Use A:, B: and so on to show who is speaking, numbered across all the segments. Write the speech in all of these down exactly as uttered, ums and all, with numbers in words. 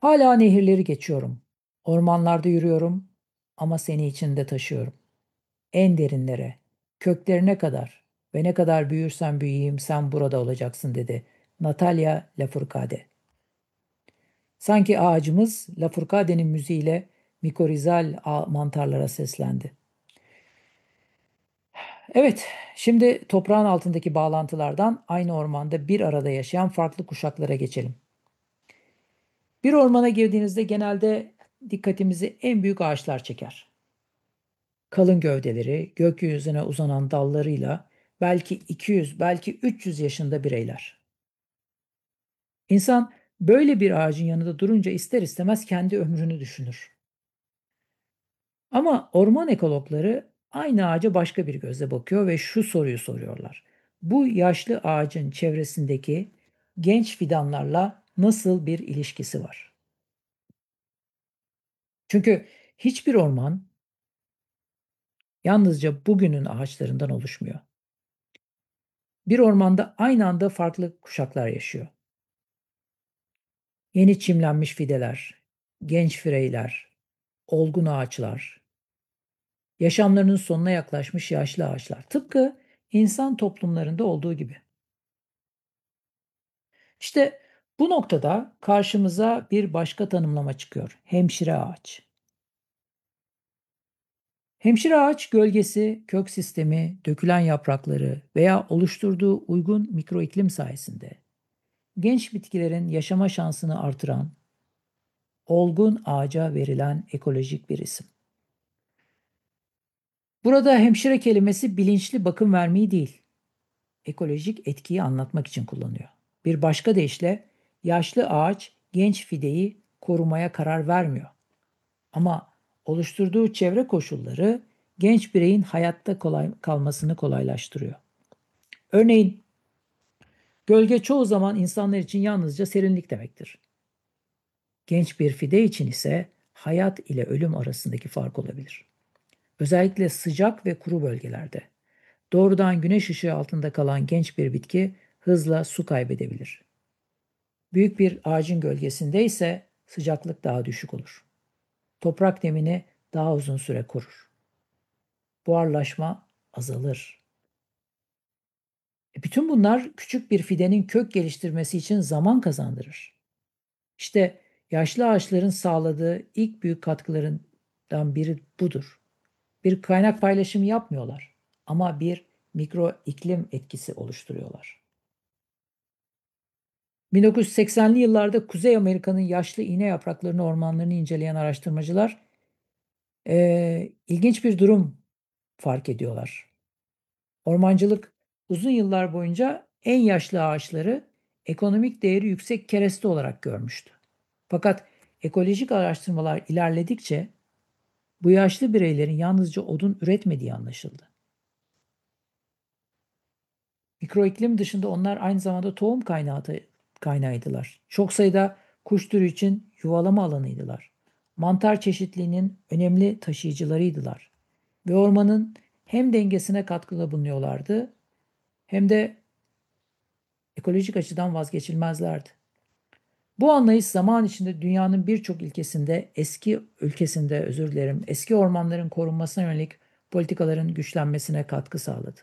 A: Hala nehirleri geçiyorum. Ormanlarda yürüyorum ama seni içinde taşıyorum. En derinlere, köklerine kadar ve ne kadar büyürsen büyüyeyim sen burada olacaksın dedi Natalya Lafourcade. Sanki ağacımız Lafourcade'nin müziğiyle mikorizal ağ- mantarlara seslendi. Evet, şimdi toprağın altındaki bağlantılardan aynı ormanda bir arada yaşayan farklı kuşaklara geçelim. Bir ormana girdiğinizde genelde dikkatimizi en büyük ağaçlar çeker. Kalın gövdeleri, gökyüzüne uzanan dallarıyla belki iki yüz, belki üç yüz yaşında bireyler. İnsan böyle bir ağacın yanında durunca ister istemez kendi ömrünü düşünür. Ama orman ekologları aynı ağaca başka bir gözle bakıyor ve şu soruyu soruyorlar. Bu yaşlı ağacın çevresindeki genç fidanlarla nasıl bir ilişkisi var? Çünkü hiçbir orman yalnızca bugünün ağaçlarından oluşmuyor. Bir ormanda aynı anda farklı kuşaklar yaşıyor. Yeni çimlenmiş fideler, genç fireyler, olgun ağaçlar, yaşamlarının sonuna yaklaşmış yaşlı ağaçlar. Tıpkı insan toplumlarında olduğu gibi. İşte bu noktada karşımıza bir başka tanımlama çıkıyor. Hemşire ağaç. Hemşire ağaç gölgesi, kök sistemi, dökülen yaprakları veya oluşturduğu uygun mikroiklim sayesinde genç bitkilerin yaşama şansını artıran, olgun ağaca verilen ekolojik bir isim. Burada hemşire kelimesi bilinçli bakım vermeyi değil, ekolojik etkiyi anlatmak için kullanıyor. Bir başka deyişle yaşlı ağaç genç fideyi korumaya karar vermiyor. Ama oluşturduğu çevre koşulları genç bireyin hayatta kolay kalmasını kolaylaştırıyor. Örneğin gölge çoğu zaman insanlar için yalnızca serinlik demektir. Genç bir fide için ise hayat ile ölüm arasındaki fark olabilir. Özellikle sıcak ve kuru bölgelerde. Doğrudan güneş ışığı altında kalan genç bir bitki hızla su kaybedebilir. Büyük bir ağacın gölgesinde ise sıcaklık daha düşük olur. Toprak nemini daha uzun süre korur. Buharlaşma azalır. E bütün bunlar küçük bir fidenin kök geliştirmesi için zaman kazandırır. İşte yaşlı ağaçların sağladığı ilk büyük katkılarından biri budur. Bir kaynak paylaşımı yapmıyorlar ama bir mikro iklim etkisi oluşturuyorlar. bin dokuz yüz seksenli yıllarda Kuzey Amerika'nın yaşlı iğne yapraklarını ormanlarını inceleyen araştırmacılar eee, ilginç bir durum fark ediyorlar. Ormancılık uzun yıllar boyunca en yaşlı ağaçları ekonomik değeri yüksek kereste olarak görmüştü. Fakat ekolojik araştırmalar ilerledikçe bu yaşlı bireylerin yalnızca odun üretmediği anlaşıldı. Mikroiklim dışında onlar aynı zamanda tohum kaynağı kaynağıydılar. Çok sayıda kuş türü için yuvalama alanıydılar. Mantar çeşitliliğinin önemli taşıyıcılarıydılar. Ve ormanın hem dengesine katkıda bulunuyorlardı hem de ekolojik açıdan vazgeçilmezlerdi. Bu anlayış zaman içinde dünyanın birçok ülkesinde, eski ülkesinde özür dilerim, eski ormanların korunmasına yönelik politikaların güçlenmesine katkı sağladı.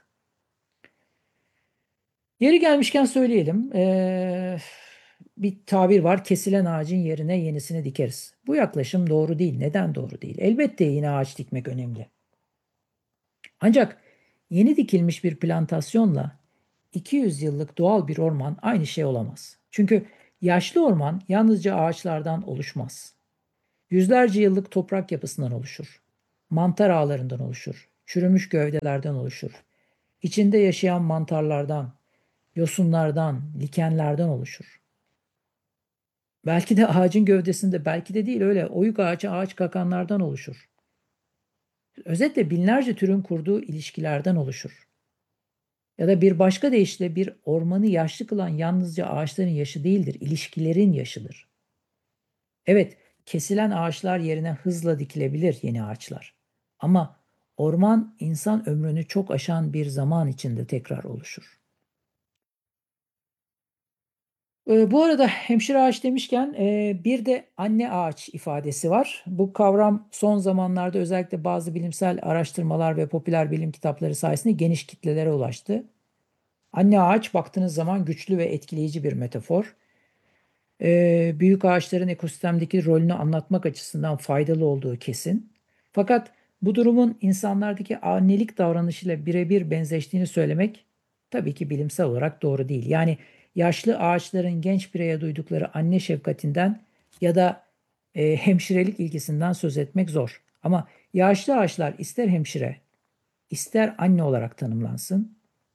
A: Yeri gelmişken söyleyelim. Ee, bir tabir var. Kesilen ağacın yerine yenisini dikeriz. Bu yaklaşım doğru değil. Neden doğru değil? Elbette yeni ağaç dikmek önemli. Ancak yeni dikilmiş bir plantasyonla iki yüz yıllık doğal bir orman aynı şey olamaz. Çünkü yaşlı orman yalnızca ağaçlardan oluşmaz. Yüzlerce yıllık toprak yapısından oluşur. Mantar ağlarından oluşur. Çürümüş gövdelerden oluşur. İçinde yaşayan mantarlardan, yosunlardan, likenlerden oluşur. Belki de ağacın gövdesinde, belki de değil öyle oyuk ağacı ağaç kakanlardan oluşur. Özetle binlerce türün kurduğu ilişkilerden oluşur. Ya da bir başka deyişle bir ormanı yaşlı kılan yalnızca ağaçların yaşı değildir, ilişkilerin yaşıdır. Evet, kesilen ağaçlar yerine hızla dikilebilir yeni ağaçlar. Ama orman insan ömrünü çok aşan bir zaman içinde tekrar oluşur. Ee, bu arada hemşire ağaç demişken e, bir de anne ağaç ifadesi var. Bu kavram son zamanlarda özellikle bazı bilimsel araştırmalar ve popüler bilim kitapları sayesinde geniş kitlelere ulaştı. Anne ağaç baktığınız zaman güçlü ve etkileyici bir metafor. Ee, büyük ağaçların ekosistemdeki rolünü anlatmak açısından faydalı olduğu kesin. Fakat bu durumun insanlardaki annelik davranışıyla birebir benzeştiğini söylemek tabii ki bilimsel olarak doğru değil. Yani yaşlı ağaçların genç bireye duydukları anne şefkatinden ya da e, hemşirelik ilgisinden söz etmek zor. Ama yaşlı ağaçlar ister hemşire, ister anne olarak tanımlansın,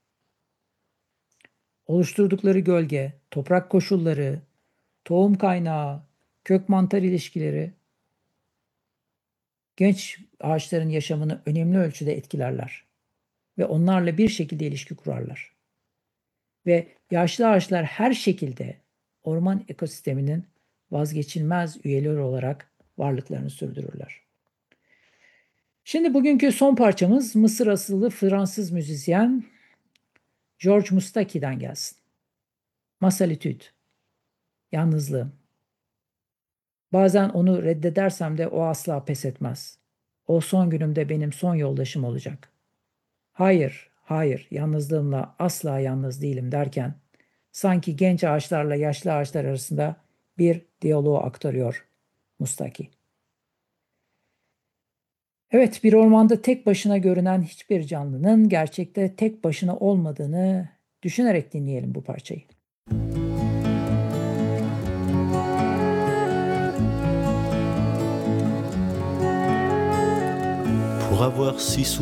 A: oluşturdukları gölge, toprak koşulları, tohum kaynağı, kök mantar ilişkileri genç ağaçların yaşamını önemli ölçüde etkilerler ve onlarla bir şekilde ilişki kurarlar. Ve yaşlı ağaçlar her şekilde orman ekosisteminin vazgeçilmez üyeleri olarak varlıklarını sürdürürler. Şimdi bugünkü son parçamız Mısır asıllı Fransız müzisyen George Mustaki'den gelsin. Ma solitude, yalnızlığım. Bazen onu reddedersem de o asla pes etmez. O son günümde benim son yoldaşım olacak. Hayır, hayır, yalnızlığımla asla yalnız değilim derken sanki genç ağaçlarla yaşlı ağaçlar arasında bir diyaloğu aktarıyor Mustaki. Evet, bir ormanda tek başına görünen hiçbir canlının gerçekte tek başına olmadığını düşünerek dinleyelim bu parçayı.
B: Pour avoir si souvent